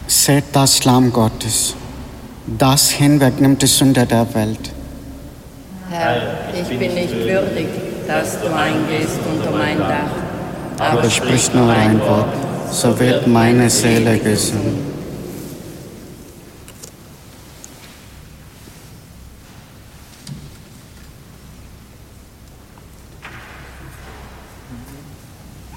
Seht das Lamm Gottes, das hinwegnimmt die Sünde der Welt. Herr, ich bin nicht würdig, dass du eingehst unter mein Dach, Aber sprich nur ein Wort, so wird meine Seele gesund.